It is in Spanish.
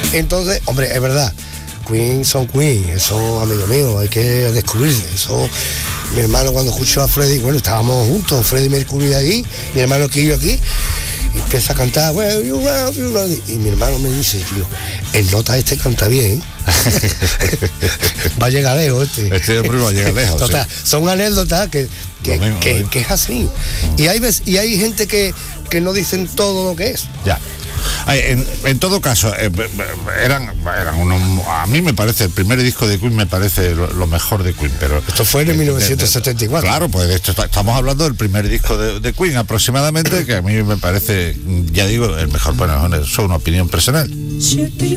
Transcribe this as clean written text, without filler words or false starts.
Entonces, hombre, es verdad, Queen son Queen, eso, amigo mío, hay que descubrirse. Eso, mi hermano cuando escuchó a Freddie, bueno, estábamos juntos, Freddie Mercury ahí, mi hermano que yo aquí, y empieza a cantar, well, you round, y mi hermano me dice, tío, el nota este canta bien, va a llegar lejos Este hombre va a llegar lejos. Total, sí. son anécdotas que es así. Y hay gente que no dicen todo lo que es. Ya. En todo caso, eran unos, a mí me parece, el primer disco de Queen me parece lo mejor de Queen, pero esto fue en 1974. Claro, pues estamos hablando del primer disco de Queen aproximadamente, que a mí me parece, ya digo, el mejor. Bueno, eso es una opinión personal.